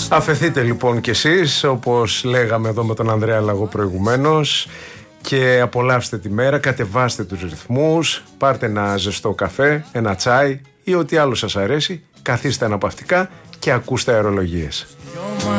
Αφεθείτε λοιπόν κι εσείς, όπως λέγαμε εδώ με τον Ανδρέα Λαγό προηγουμένως, και απολαύστε τη μέρα, κατεβάστε τους ρυθμούς, πάρτε ένα ζεστό καφέ, ένα τσάι ή ό,τι άλλο σας αρέσει, καθίστε αναπαυτικά και ακούστε αερολογίες.